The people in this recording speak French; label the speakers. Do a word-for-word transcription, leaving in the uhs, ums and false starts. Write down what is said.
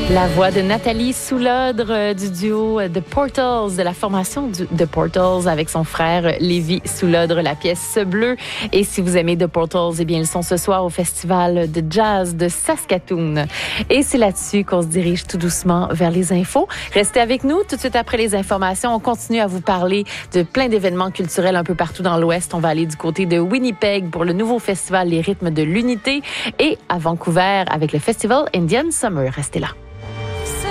Speaker 1: La voix de Nathalie Soulodre euh, du duo The Portals, de la formation du, The Portals avec son frère Lévi Soulodre, la pièce Bleu. Et si vous aimez The Portals, eh bien, ils sont ce soir au Festival de jazz de Saskatoon. Et c'est là-dessus qu'on se dirige tout doucement vers les infos. Restez avec nous. Tout de suite après les informations, on continue à vous parler de plein d'événements culturels un peu partout dans l'Ouest. On va aller du côté de Winnipeg pour le nouveau festival Les Rythmes de l'Unité et à Vancouver avec le Festival Indian Summer. Restez là.